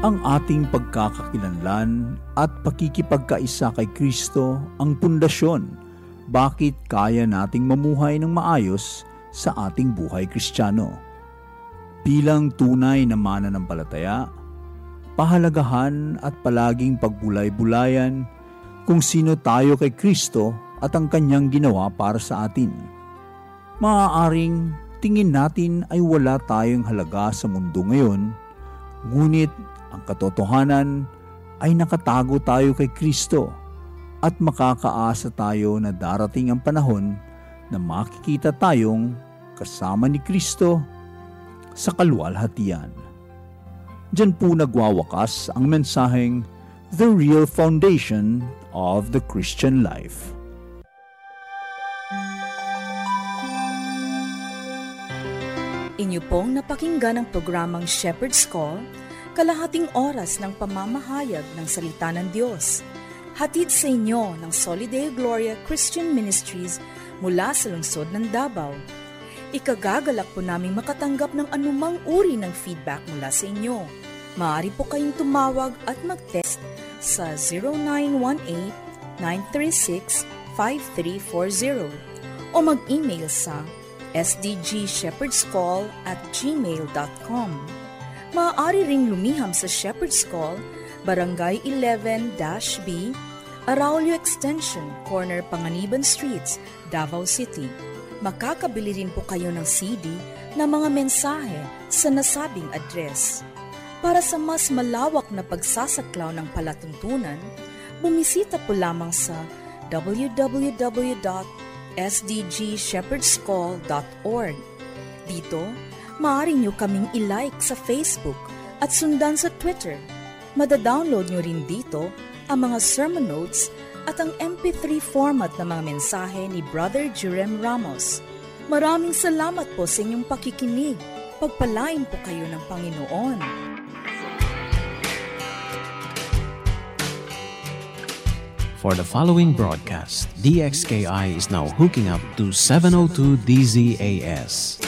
Ang ating pagkakakilanlan at pakikipagkaisa kay Kristo ang pundasyon bakit kaya nating mamuhay ng maayos sa ating buhay Kristiyano. Bilang tunay na mananampalataya, pahalagahan at palaging pagbulay-bulayan kung sino tayo kay Kristo at ang kanyang ginawa para sa atin. Maaaring tingin natin ay wala tayong halaga sa mundo ngayon, ngunit ang katotohanan ay nakatago tayo kay Kristo at makakaasa tayo na darating ang panahon na makikita tayong kasama ni Kristo sa kaluwalhatian. Diyan po nagwawakas ang mensaheng The Real Foundation of the Christian Life. Inyo pong napakinggan ang programang Shepherd's Call, kalahating oras ng pamamahayag ng salita ng Diyos. Hatid sa inyo ng Solidae Gloria Christian Ministries mula sa lungsod ng Davao. Ikagagalak po naming makatanggap ng anumang uri ng feedback mula sa inyo. Maaari po kayong tumawag at mag-text sa 0918-936-5340 o mag-email sa sdgshepherdsscall@gmail.com. Maaari ring lumiham sa Shepherd's Call, Barangay 11-B, Araulio Extension, Corner Panganiban Streets, Davao City. Makakabili rin po kayo ng CD na mga mensahe sa nasabing address. Para sa mas malawak na pagsasaklaw ng palatuntunan, bumisita po lamang sa www.sdgshepherdsscall.org. Dito, maaari nyo kaming i-like sa Facebook at sundan sa Twitter. Madadownload nyo rin dito ang mga sermon notes at ang MP3 format ng mga mensahe ni Brother Jerem Ramos. Maraming salamat po sa inyong pakikinig. Pagpalain po kayo ng Panginoon. For the following broadcast, DXKI is now hooking up to 702 DZAS.